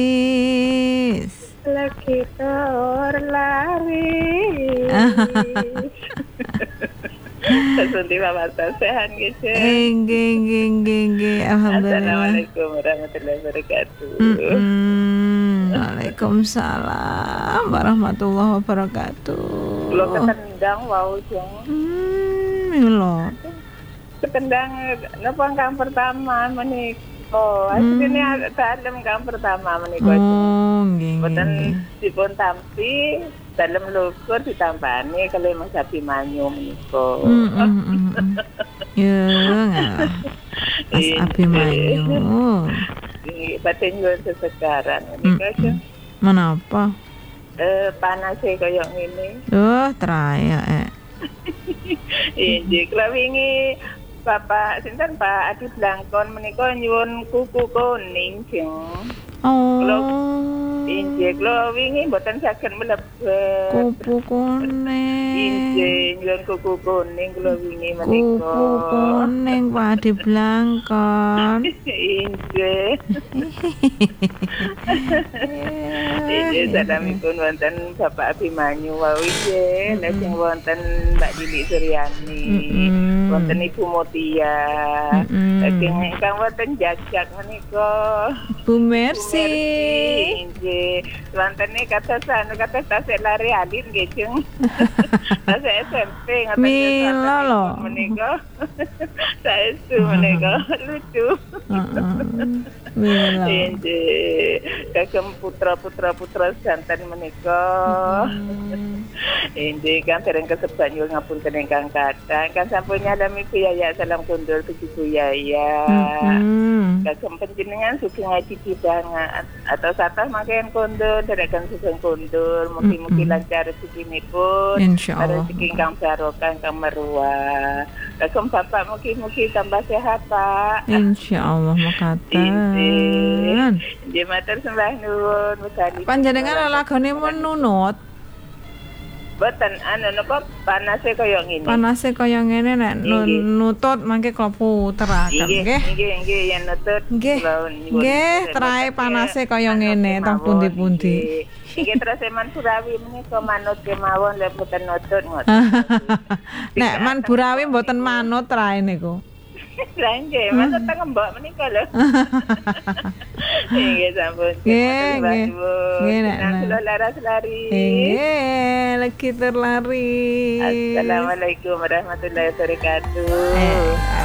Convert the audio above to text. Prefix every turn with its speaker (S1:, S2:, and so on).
S1: Lagi lari. Sesundi Bapak sehat gitu.
S2: Nggih. Alhamdulillah.
S1: Assalamualaikum warahmatullahi wabarakatuh.
S2: Waalaikumsalam warahmatullahi wabarakatuh.
S1: Lo ketendang wau jeng.
S2: Lho.
S1: Ketendang napa kang pertama menika. Asline dalem kang pertama menika.
S2: Nggih.
S1: Boten dipun tampi dalem lukur ditambani kalih Mas Abimanyu menika.
S2: Ya, Mas Abimanyu.
S1: Batin nyuwun sesegaran menika.
S2: Menapa?
S1: Panase kaya ngene.
S2: Traya.
S1: Injih, kula wingi Bapak sinten Pak Adi Blangkon menika nyuwun kuku kuning jeng. Injih, kula wingi mboten saged mlebet.
S2: Kuku kuning.
S1: Injih, nyuwun kuku kuning kula wingi menika.
S2: Kuku kuning Pak Adi Blangkon.
S1: Injih. Injih, salamipun wonten Bapak Abimanyu wau injih, lajeng wonten Mbak Dili Suryani. Wonten Ibu Mutia. Lajeng ingkang wonten jajak menika
S2: Bu Mercy.
S1: Injih, wonten kados tasik lari alit nggih jeng. Tasik SMP ngoten
S2: Mila lho
S1: menika. Saestu menika lucu.
S2: Mila.
S1: Injih, kagem putra janten menika. Injih, kan dereng kesebat nyuwun ngapunten ingkang kathah. Kan sampun nyalami Bu Yaya salam kondur bagi Bu Yaya. Kagem panjenengan sugeng ngaji banget atau satah mangken kondur dereken sugeng kondur mugi-mugi lancar rezekinipun
S2: insyaallah
S1: rezeki ingkang barokah ingkang merua kagem Bapak mugi-mugi tambah sehat Pak
S2: insyaallah makaten
S1: nggih matur sembah nuwun wekdal
S2: panjenengan lagone menunut
S1: boten napa panase kaya ngene.
S2: Panase kaya ngene nek nutut mangke kula puteraken nggih.
S1: Nggih yen nutut.
S2: Nggih, trae panase kaya ngene teng pundi-pundi.
S1: Nggih terus Man Burawi menika manut kemawon lek boten nutut ngoten.
S2: Nek Man Burawi mboten manut trae niku.
S1: Lah nggih, manut teng mbok menika lho. Nggih sampun.
S2: Nggih nek
S1: kula laras lari.
S2: Nggih, lagi terlari.
S1: Assalamualaikum warahmatullahi wabarakatuh.